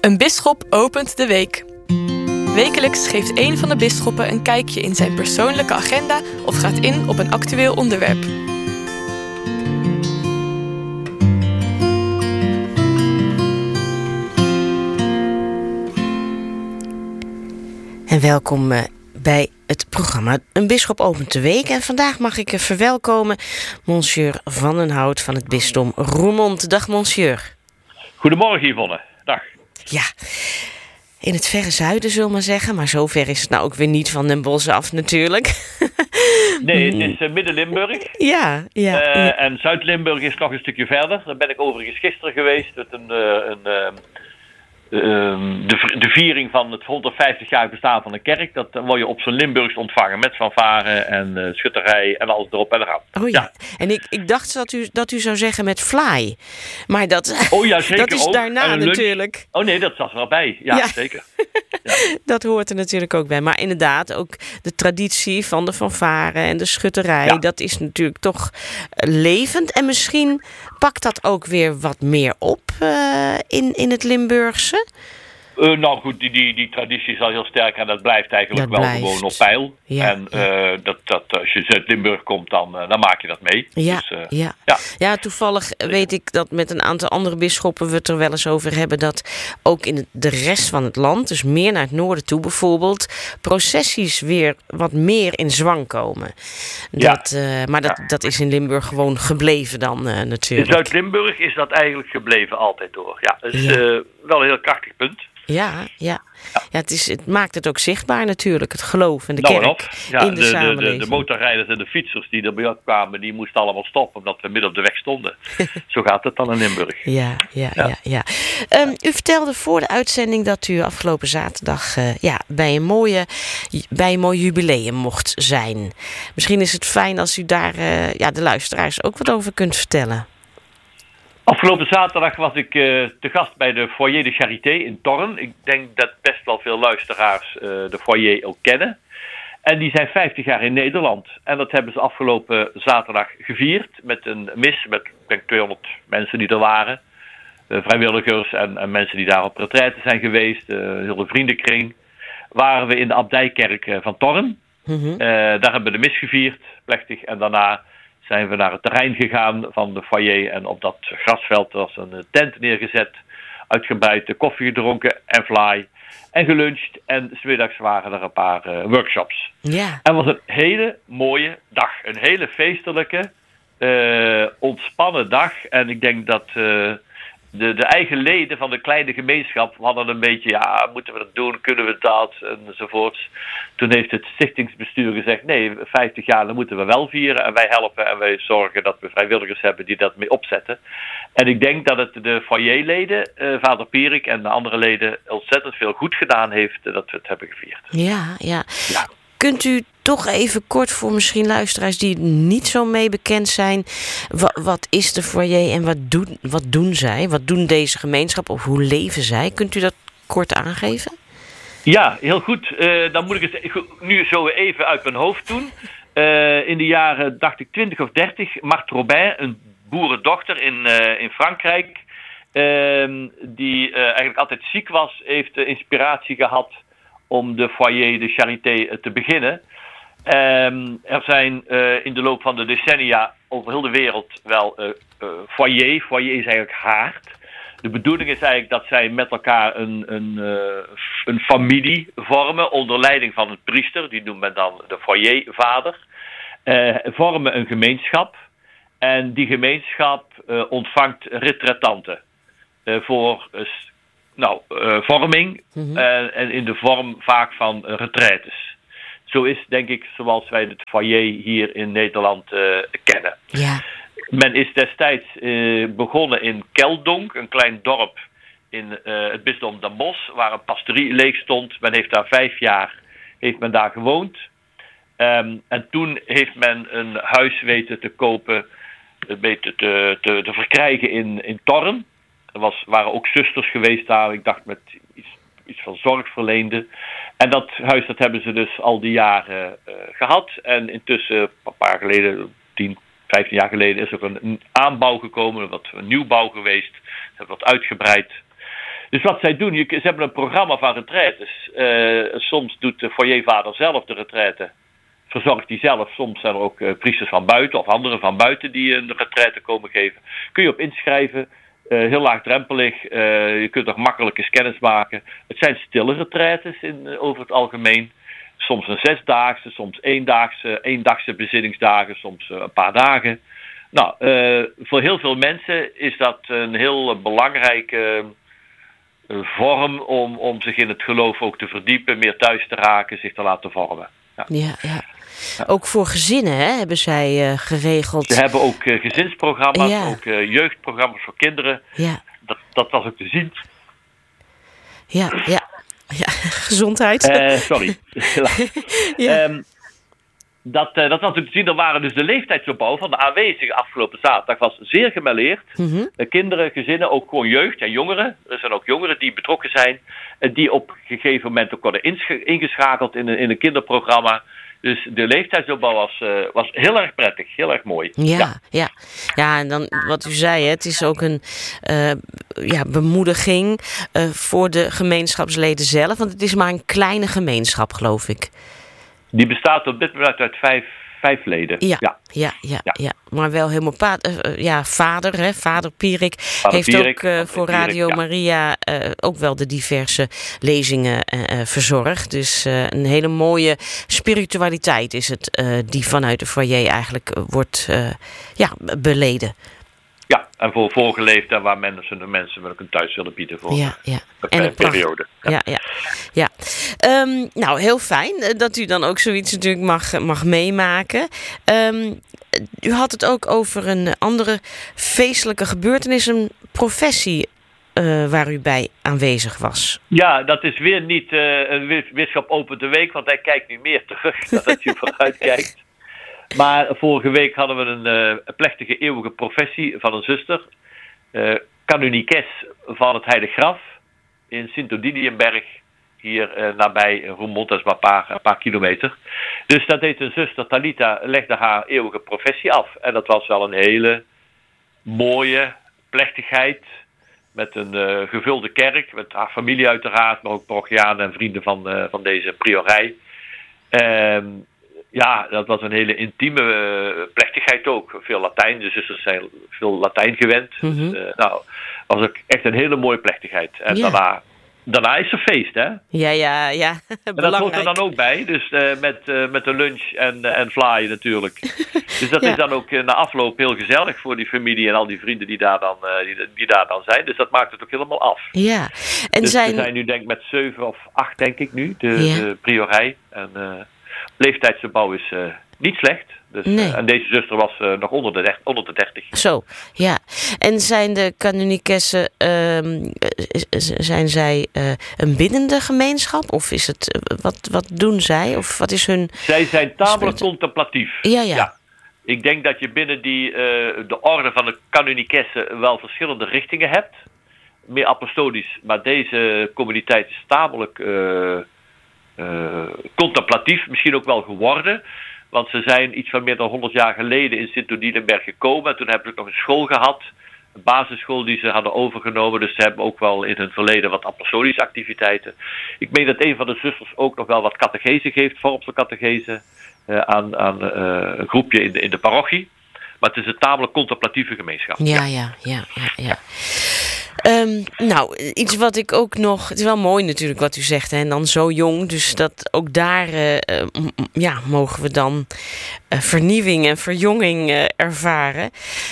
Een bisschop opent de week. Wekelijks geeft een van de bisschoppen een kijkje in zijn persoonlijke agenda of gaat in op een actueel onderwerp. En welkom bij het programma Een Bisschop opent de week. En vandaag mag ik verwelkomen Monsieur Van den Hout van het bisdom Roermond. Dag monsieur. Goedemorgen Yvonne, dag. Ja, in het verre zuiden zullen we maar zeggen. Maar zo ver is het nou ook weer niet van Den Bosch af natuurlijk. Nee, het is Midden-Limburg. Ja. En Zuid-Limburg is nog een stukje verder. Daar ben ik overigens gisteren geweest. Met de viering van het 150-jarig bestaan van de kerk. Dat word je op zo'n Limburgs ontvangen. Met fanfare en schutterij en alles erop en eraan. Oh ja. En ik dacht dat u zou zeggen met fly. Maar dat, zeker dat is ook. daarna natuurlijk. Oh nee, dat zat er wel bij. Ja. Zeker. Ja. Dat hoort er natuurlijk ook bij. Maar inderdaad, ook de traditie van de fanfare en de schutterij. Ja. Dat is natuurlijk toch levend. En misschien pakt dat ook weer wat meer op in het Limburgse. Nou goed, die traditie is al heel sterk en dat blijft eigenlijk gewoon op peil. Ja, en dat als je uit Limburg komt, dan maak je dat mee. Ja, dus, ja, toevallig weet ik dat met een aantal andere bisschoppen we het er wel eens over hebben dat ook in de rest van het land, dus meer naar het noorden toe bijvoorbeeld, processies weer wat meer in zwang komen. Dat is in Limburg gewoon gebleven dan natuurlijk. In Zuid-Limburg is dat eigenlijk gebleven altijd door. Ja, dat is wel een heel krachtig punt. Ja, het maakt het ook zichtbaar natuurlijk, het geloof en de kerk in de samenleving. De motorrijders en de fietsers die er bij ons kwamen, die moesten allemaal stoppen omdat we midden op de weg stonden. Zo gaat het dan in Limburg. Ja. U vertelde voor de uitzending dat u afgelopen zaterdag bij een mooi jubileum mocht zijn. Misschien is het fijn als u daar de luisteraars ook wat over kunt vertellen. Afgelopen zaterdag was ik te gast bij de Foyer de Charité in Thorn. Ik denk dat best wel veel luisteraars de Foyer ook kennen. En die zijn 50 jaar in Nederland. En dat hebben ze afgelopen zaterdag gevierd met een mis met, ik denk, 200 mensen die er waren. Vrijwilligers en mensen die daar op retraite zijn geweest. Een hele vriendenkring. Waren we in de abdijkerk van Thorn. Mm-hmm. Daar hebben we de mis gevierd, plechtig. En daarna zijn we naar het terrein gegaan van de foyer en op dat grasveld was een tent neergezet, uitgebreid de koffie gedronken en fly en geluncht en 's middags waren er een paar workshops. Ja. En het was een hele mooie dag, een hele feestelijke, ontspannen dag en ik denk dat de eigen leden van de kleine gemeenschap hadden een beetje, moeten we dat doen, kunnen we dat, enzovoorts. Toen heeft het stichtingsbestuur gezegd, nee, 50 jaar, dan moeten we wel vieren. En wij helpen en wij zorgen dat we vrijwilligers hebben die dat mee opzetten. En ik denk dat het de foyerleden, vader Pierik en de andere leden, ontzettend veel goed gedaan heeft dat we het hebben gevierd. Ja. Kunt u toch even kort voor misschien luisteraars die niet zo mee bekend zijn, wat is de foyer en wat doen zij? Wat doen deze gemeenschap of hoe leven zij? Kunt u dat kort aangeven? Ja, heel goed. Dan moet ik het nu zo even uit mijn hoofd doen. In de jaren, dacht ik, 20 of 30, Marthe Robin, een boerendochter in Frankrijk, die eigenlijk altijd ziek was, heeft de inspiratie gehad om de Foyer de Charité te beginnen. Er zijn in de loop van de decennia over heel de wereld wel foyer. Foyer is eigenlijk haard. De bedoeling is eigenlijk dat zij met elkaar een familie vormen onder leiding van een priester. Die noemt men dan de foyervader. Vormen een gemeenschap. En die gemeenschap ontvangt retraitanten voor vorming. Mm-hmm. En in de vorm vaak van retraites. Zo is, denk ik, zoals wij het foyer hier in Nederland kennen. Ja. Men is destijds begonnen in Keldonk, een klein dorp in het bisdom Den Bosch, waar een pastorie leeg stond. Men heeft daar 5 jaar daar gewoond. En toen heeft men een huis weten te kopen, weten te verkrijgen in Thorn. Er waren ook zusters geweest daar, ik dacht met iets van zorg verleende. En dat huis dat hebben ze dus al die jaren gehad. En intussen, een paar geleden, 10, 15 jaar geleden, is er een aanbouw gekomen, een nieuwbouw geweest. Ze hebben wat uitgebreid. Dus wat zij doen, ze hebben een programma van retraites. Soms doet de foyervader zelf de retraite. Verzorgt die zelf. Soms zijn er ook priesters van buiten of anderen van buiten die een retraite komen geven. Kun je op inschrijven. Heel laagdrempelig. Je kunt er makkelijk eens kennis maken. Het zijn stille retraites over het algemeen. Soms een 6-daagse, soms 1-dagse bezinningsdagen, soms een paar dagen. Nou, voor heel veel mensen is dat een heel belangrijke vorm om zich in het geloof ook te verdiepen, meer thuis te raken, zich te laten vormen. Ja. Ook voor gezinnen hebben zij geregeld. Ze hebben ook gezinsprogramma's, ook jeugdprogramma's voor kinderen. Ja. Dat was ook te zien. Ja, gezondheid. Sorry. Dat was ook te zien. Er waren dus de leeftijdsopbouw van de aanwezigen afgelopen zaterdag was zeer gemêleerd. Kinderen, gezinnen, ook gewoon jeugd en jongeren. Er zijn ook jongeren die betrokken zijn. En die op een gegeven moment ook worden ingeschakeld in een kinderprogramma. Dus de leeftijdsopbouw was heel erg prettig, heel erg mooi. Ja, en dan wat u zei, het is ook een bemoediging voor de gemeenschapsleden zelf. Want het is maar een kleine gemeenschap, geloof ik. Die bestaat op dit moment uit vijf leden. Ja. Maar wel helemaal vader, vader Pierik heeft ook voor Radio Maria ook wel de diverse lezingen verzorgd. Dus een hele mooie spiritualiteit is het die vanuit de foyer eigenlijk wordt beleden. Ja, en voor voorgeleefd en waar mensen wel ook een thuis willen bieden voor een periode. Ja. Nou, heel fijn dat u dan ook zoiets natuurlijk mag meemaken. U had het ook over een andere feestelijke gebeurtenis, een professie waar u bij aanwezig was. Ja, dat is weer niet een bisschop opent de week, want hij kijkt nu meer terug dan dat je vooruit kijkt. Maar vorige week hadden we een plechtige eeuwige professie van een zuster. Canonikes van het Heilig Graf in Sint-Odiliënberg. Hier nabij Roermond, dat is maar een paar kilometer. Dus dat deed een zuster, Talita, legde haar eeuwige professie af. En dat was wel een hele mooie plechtigheid. Met een gevulde kerk, met haar familie uiteraard, maar ook parochianen en vrienden van deze priorij. Dat was een hele intieme plechtigheid ook. Veel Latijn, de zusters zijn veel Latijn gewend. Dus, was ook echt een hele mooie plechtigheid. En daarna is er feest, hè? Ja. En dat hoort er dan ook bij. Dus met de lunch en vlaaien natuurlijk. Dus dat is dan ook na afloop heel gezellig voor die familie en al die vrienden die daar dan zijn. Dus dat maakt het ook helemaal af. Ja. En dus we zijn nu denk ik met 7 of 8 denk ik nu, de priorij. En leeftijdsopbouw is niet slecht. Dus, nee. En deze zuster was nog onder de 30. Zo, ja. En zijn de kanunikessen, zijn zij een biddende gemeenschap? Of is het, wat doen zij? Of wat is hun... Zij zijn tamelijk contemplatief. Ja. Ik denk dat je binnen de orde van de kanunikessen wel verschillende richtingen hebt. Meer apostolisch, maar deze communiteit is tamelijk contemplatief, misschien ook wel geworden. Want ze zijn iets van meer dan 100 jaar geleden in Sint-Odiliënberg gekomen. En toen hebben ze nog een school gehad. Een basisschool die ze hadden overgenomen. Dus ze hebben ook wel in hun verleden wat apostolische activiteiten. Ik meen dat een van de zusters ook nog wel wat catechese geeft. Vormse catechese. Aan een groepje in de parochie. Maar het is een tamelijk contemplatieve gemeenschap. Ja. Iets wat ik ook nog... Het is wel mooi natuurlijk wat u zegt. Hè, en dan zo jong. Dus dat ook daar mogen we dan vernieuwing en verjonging ervaren.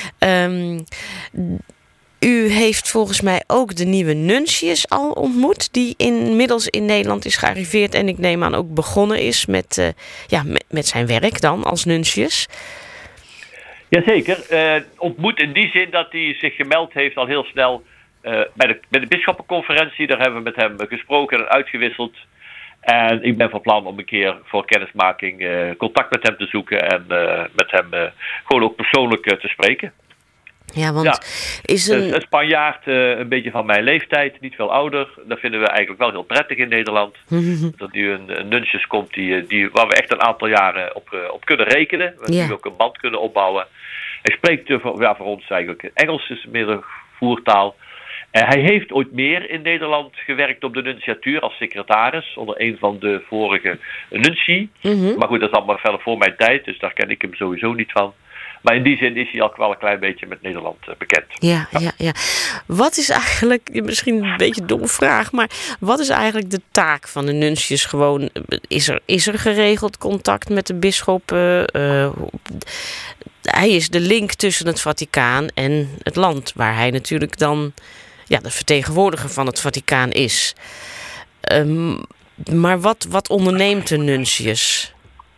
U heeft volgens mij ook de nieuwe nuncius al ontmoet. Die inmiddels in Nederland is gearriveerd. En ik neem aan ook begonnen is met zijn werk dan als nuncius. Jazeker. Ontmoet in die zin dat hij zich gemeld heeft al heel snel... bij de bisschoppenconferentie, daar hebben we met hem gesproken en uitgewisseld. En ik ben van plan om een keer voor kennismaking contact met hem te zoeken en met hem gewoon ook persoonlijk te spreken. Ja, want is een Spanjaard, een beetje van mijn leeftijd, niet veel ouder. Dat vinden we eigenlijk wel heel prettig in Nederland. Dat nu een nuncius komt waar we echt een aantal jaren op kunnen rekenen. Waar we nu ook een band kunnen opbouwen. Hij spreekt voor ons eigenlijk Engels, is meer een voertaal. Hij heeft ooit meer in Nederland gewerkt op de nunciatuur als secretaris onder een van de vorige nunci. Maar goed, dat is allemaal verder voor mijn tijd, dus daar ken ik hem sowieso niet van. Maar in die zin is hij al wel een klein beetje met Nederland bekend. Ja. Wat is eigenlijk, misschien een beetje een domme vraag, maar wat is eigenlijk de taak van de nuncius? Gewoon, is er geregeld contact met de bisschop? Hij is de link tussen het Vaticaan en het land, waar hij natuurlijk dan de vertegenwoordiger van het Vaticaan is. Maar wat onderneemt de nuncius?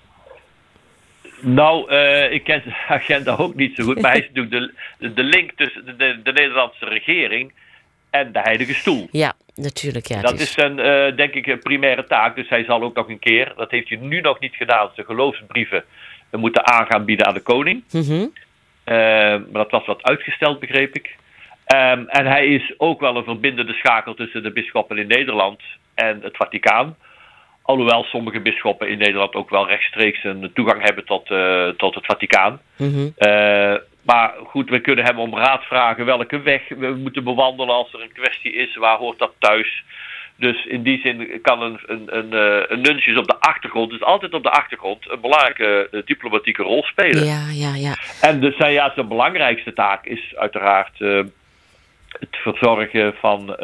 Nou, ik ken de agenda ook niet zo goed, maar hij is natuurlijk de link tussen de Nederlandse regering en de Heilige Stoel. Ja, natuurlijk. Ja, dat is zijn, denk ik, een primaire taak. Dus hij zal ook nog een keer, dat heeft hij nu nog niet gedaan, zijn geloofsbrieven moeten aangaan bieden aan de koning. Maar dat was wat uitgesteld, begreep ik. En hij is ook wel een verbindende schakel tussen de bisschoppen in Nederland en het Vaticaan. Alhoewel sommige bisschoppen in Nederland ook wel rechtstreeks een toegang hebben tot het Vaticaan. Maar goed, we kunnen hem om raad vragen welke weg we moeten bewandelen als er een kwestie is. Waar hoort dat thuis? Dus in die zin kan een nuncius op de achtergrond, dus altijd op de achtergrond, een belangrijke diplomatieke rol spelen. Ja. En dus zijn belangrijkste taak is uiteraard het verzorgen van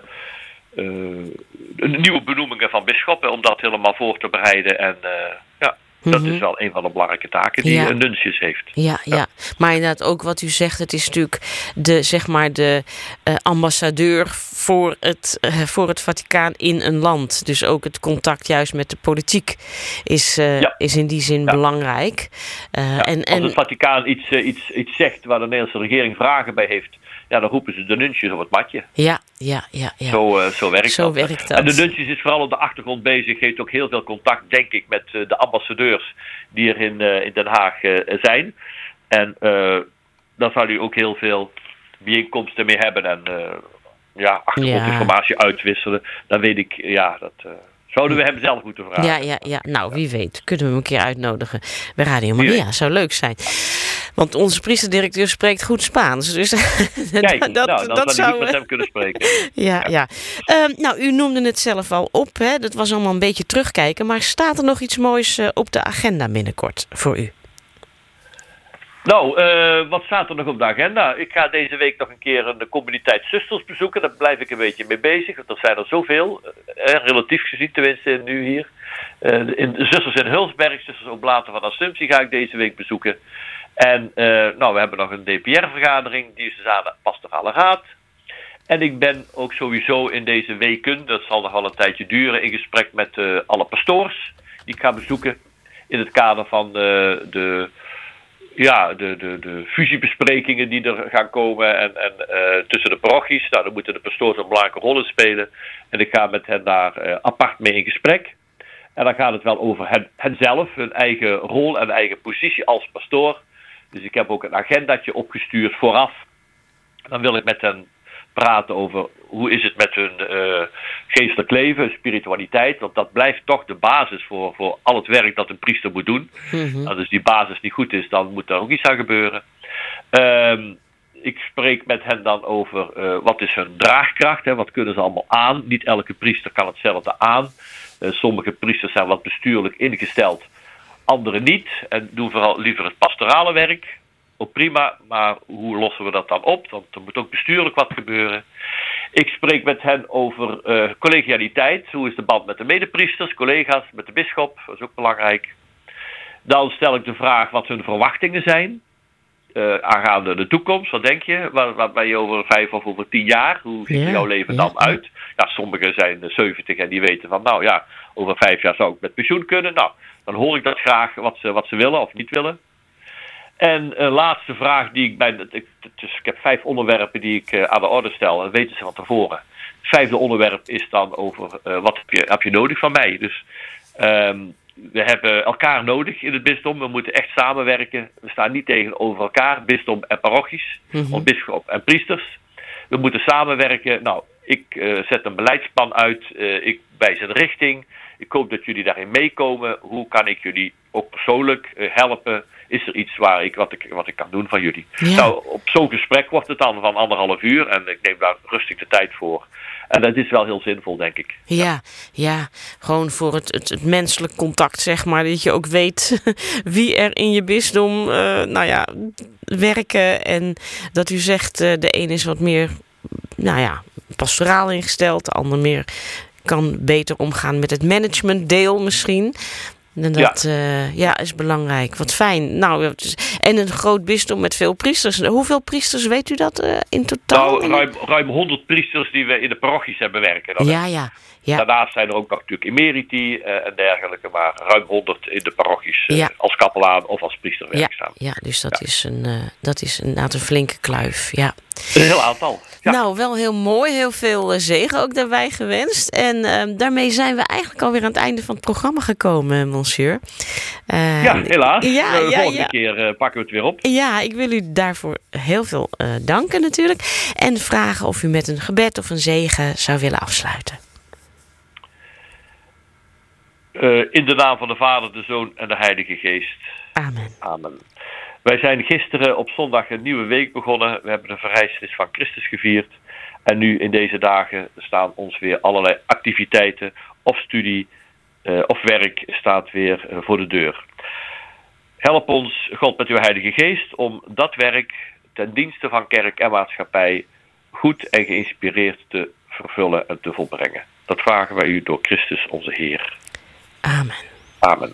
nieuwe benoemingen van bisschoppen, om dat helemaal voor te bereiden. En dat is wel een van de belangrijke taken die een nuncius heeft. Ja. Maar inderdaad ook wat u zegt, het is natuurlijk de ambassadeur voor het Vaticaan in een land. Dus ook het contact juist met de politiek is in die zin belangrijk. Als het Vaticaan iets zegt waar de Nederlandse regering vragen bij heeft, dan roepen ze de nuncius op het matje. Ja. Zo werkt dat. En de nuncius is vooral op de achtergrond bezig, heeft ook heel veel contact, denk ik, met de ambassadeurs die er in Den Haag zijn. En daar zal u ook heel veel bijeenkomsten mee hebben en achtergrondinformatie uitwisselen. Dan weet ik, dat zouden we hem zelf moeten vragen. Ja. Nou, wie weet. Kunnen we hem een keer uitnodigen bij Radio Maria. Zou leuk zijn. Want onze priesterdirecteur spreekt goed Spaans. Dus kijk, dat zou goed met hem kunnen spreken. Ja. Nou, u noemde het zelf al op. Hè? Dat was allemaal een beetje terugkijken. Maar staat er nog iets moois op de agenda binnenkort voor u? Nou, wat staat er nog op de agenda? Ik ga deze week nog een keer een communiteit zusters bezoeken. Daar blijf ik een beetje mee bezig. Want er zijn er zoveel. Relatief gezien tenminste nu hier. In zusters in Hulsberg, zusters Oblaten van Assumptie ga ik deze week bezoeken. En we hebben nog een DPR-vergadering, diocesane pastorale raad. En ik ben ook sowieso in deze weken, dat zal nog wel een tijdje duren, in gesprek met alle pastoors die ik ga bezoeken. In het kader van de fusiebesprekingen die er gaan komen en tussen de parochies. Nou, daar moeten de pastoors een belangrijke rol in spelen. En ik ga met hen daar apart mee in gesprek. En dan gaat het wel over hen zelf, hun eigen rol en eigen positie als pastoor. Dus ik heb ook een agendaatje opgestuurd vooraf. Dan wil ik met hen praten over hoe is het met hun geestelijk leven, spiritualiteit. Want dat blijft toch de basis voor al het werk dat een priester moet doen. Als dus die basis niet goed is, dan moet daar ook iets aan gebeuren. Ik spreek met hen dan over wat is hun draagkracht. Hè, wat kunnen ze allemaal aan. Niet elke priester kan hetzelfde aan. Sommige priesters zijn wat bestuurlijk ingesteld. Anderen niet. En doen vooral liever het pastorale werk. Ook prima, maar hoe lossen we dat dan op? Want er moet ook bestuurlijk wat gebeuren. Ik spreek met hen over collegialiteit. Hoe is de band met de medepriesters, collega's, met de bisschop? Dat is ook belangrijk. Dan stel ik de vraag wat hun verwachtingen zijn. Aangaande de toekomst, wat denk je? Wat ben je over 5 of over 10 jaar? Hoe ziet jouw leven dan uit? Ja, sommigen zijn 70 en die weten van, over 5 jaar zou ik met pensioen kunnen. Nou, dan hoor ik dat graag wat ze willen of niet willen. En een laatste vraag die ik heb 5 onderwerpen die ik aan de orde stel. Dat weten ze van tevoren. Het 5e onderwerp is dan over wat heb je nodig van mij. Dus we hebben elkaar nodig in het bisdom. We moeten echt samenwerken. We staan niet tegenover elkaar, bisdom en parochies. Of bisschop en priesters. We moeten samenwerken. Nou, ik zet een beleidsplan uit. Ik wijs een richting. Ik hoop dat jullie daarin meekomen. Hoe kan ik jullie ook persoonlijk helpen is er iets wat ik kan doen van jullie? Ja. Nou, op zo'n gesprek wordt het dan van 1,5 uur en ik neem daar rustig de tijd voor. En dat is wel heel zinvol, denk ik. Ja. Gewoon voor het menselijk contact, zeg maar. Dat je ook weet wie er in je bisdom werken. En dat u zegt, de een is wat meer pastoraal ingesteld. De ander meer kan beter omgaan met het managementdeel misschien. En dat is belangrijk. Wat fijn. Nou, en een groot bisdom met veel priesters. Hoeveel priesters, weet u dat in totaal? Nou, ruim 100 priesters die we in de parochies hebben werken. Ja. Daarnaast zijn er ook nog natuurlijk emeriti en dergelijke, maar ruim 100 in de parochies als kapelaan of als priester werkzaam. Ja, dus dat is inderdaad een flinke kluif. Ja. Een heel aantal. Ja. Nou, wel heel mooi. Heel veel zegen ook daarbij gewenst. En daarmee zijn we eigenlijk alweer aan het einde van het programma gekomen, monsieur. Helaas. De volgende keer pakken we het weer op. Ja, ik wil u daarvoor heel veel danken natuurlijk. En vragen of u met een gebed of een zegen zou willen afsluiten. In de naam van de Vader, de Zoon en de Heilige Geest. Amen. Wij zijn gisteren op zondag een nieuwe week begonnen. We hebben de verrijzenis van Christus gevierd. En nu in deze dagen staan ons weer allerlei activiteiten of studie of werk staat weer voor de deur. Help ons, God, met uw Heilige Geest om dat werk ten dienste van kerk en maatschappij goed en geïnspireerd te vervullen en te volbrengen. Dat vragen wij u door Christus onze Heer. Amen.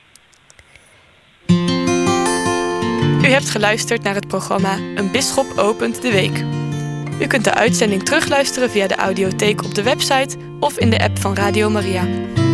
U hebt geluisterd naar het programma Een Bisschop opent de week. U kunt de uitzending terugluisteren via de audiotheek op de website of in de app van Radio Maria.